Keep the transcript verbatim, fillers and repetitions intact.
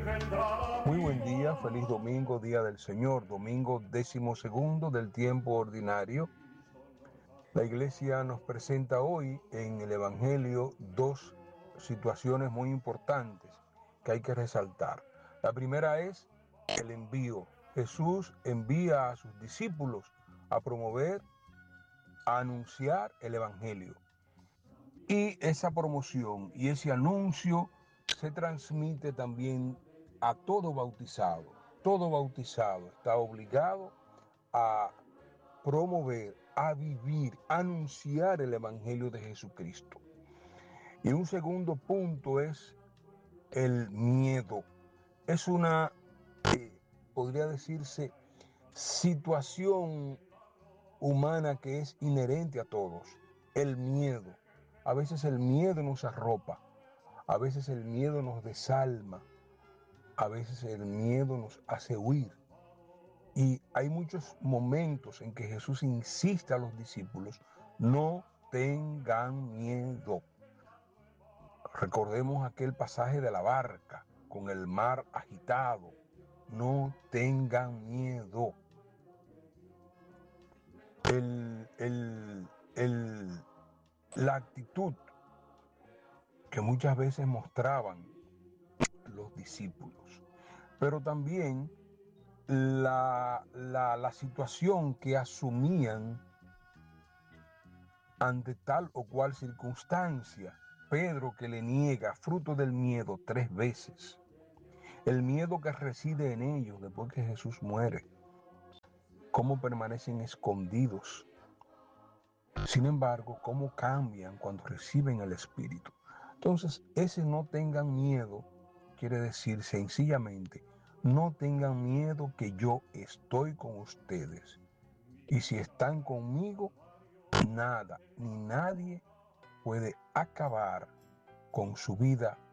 Muy buen día, feliz domingo, día del Señor, domingo décimo segundo del tiempo ordinario. La Iglesia nos presenta hoy en el Evangelio dos situaciones muy importantes que hay que resaltar. La primera es el envío. Jesús envía a sus discípulos a promover, a anunciar el Evangelio. Y esa promoción y ese anuncio se transmite también a todo bautizado. Todo bautizado está obligado a promover, a vivir, a anunciar el Evangelio de Jesucristo. Y un segundo punto es el miedo. Es una, eh, podría decirse, situación humana que es inherente a todos. El miedo. A veces el miedo nos arropa. A veces el miedo nos desalma. A veces el miedo nos hace huir. Y hay muchos momentos en que Jesús insiste a los discípulos, no tengan miedo. Recordemos aquel pasaje de la barca con el mar agitado. No tengan miedo. El, el, el, la actitud que muchas veces mostraban los discípulos, pero también la, la, la situación que asumían ante tal o cual circunstancia. Pedro, que le niega fruto del miedo tres veces. El miedo que reside en ellos después que Jesús muere. Cómo permanecen escondidos. Sin embargo, cómo cambian cuando reciben el Espíritu. Entonces, ese no tengan miedo quiere decir sencillamente, no tengan miedo que yo estoy con ustedes. Y si están conmigo, nada ni nadie puede acabar con su vida